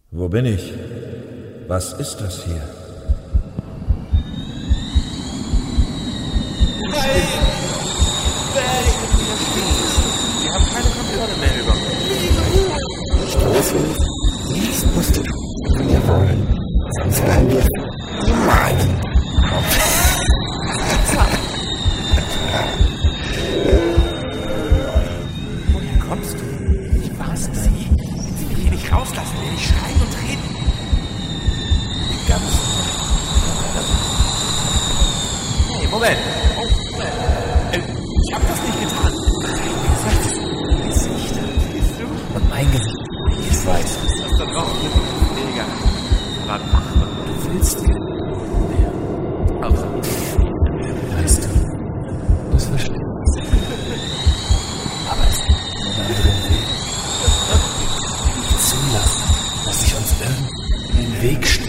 Wo bin ich? Was ist das hier? Wir haben keine Kontrolle mehr über uns. Nicht loslos. Jetzt musst du tun. Jawohl. Sonst werden wir niemals. Woher kommst du? Ich war's sie. Wenn sie mich hier nicht rauslassen, werde ich schreien und treten. Ganz. Hey, Moment. Oh, Moment. Ich hab das nicht getan. Dein Gesicht, siehst du? Und mein Gesicht. Ich weiß. Das da draußen ist ein Pfleger. Aber mach mal. Du willst mehr. Also, Weißt du, das verstehe ich. Aber es gibt einen anderen Weg. Nicht zulassen, dass sich uns irgendein Weg stellt.